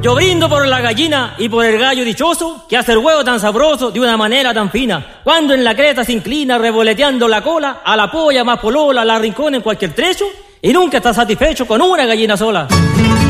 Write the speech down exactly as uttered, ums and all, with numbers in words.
Yo brindo por la gallina y por el gallo dichoso que hace el huevo tan sabroso de una manera tan fina. Cuando en la creta se inclina revoloteando la cola, a la polla más polola la rincona en cualquier trecho y nunca está satisfecho con una gallina sola.